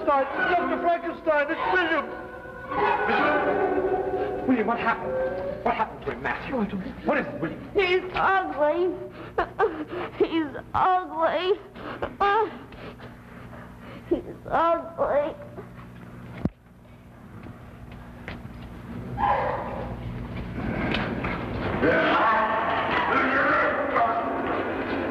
Frankenstein! Dr. Frankenstein! It's William! William, what happened? What happened to him, Matthew? What is it, William? He's ugly. He's ugly. He's ugly.